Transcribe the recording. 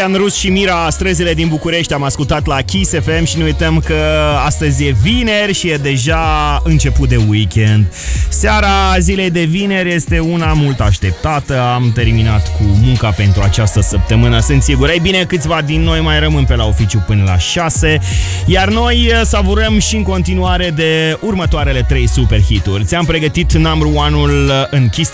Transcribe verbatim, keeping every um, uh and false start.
Cristian Rus și Mira, Străzile din București. Am ascultat la Kiss F M și nu uităm că astăzi e vineri și e deja început de weekend. Seara zilei de vineri este una mult așteptată. Am terminat cu munca pentru această săptămână, sunt sigur. Ei bine, câțiva din noi mai rămân pe la oficiu până la șase, iar noi savurăm și în continuare de următoarele trei super hituri. Ți-am pregătit number one-ul în Kiss